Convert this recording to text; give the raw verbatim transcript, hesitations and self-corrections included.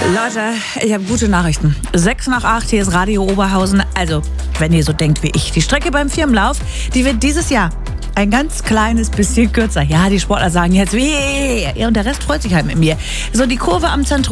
Leute, ich habe gute Nachrichten. Sechs nach acht, hier ist Radio Oberhausen. Also, wenn ihr so denkt wie ich, die Strecke beim Firmenlauf, die wird dieses Jahr ein ganz kleines bisschen kürzer. Ja, die Sportler sagen jetzt, wie, und der Rest freut sich halt mit mir. So, die Kurve am Zentrum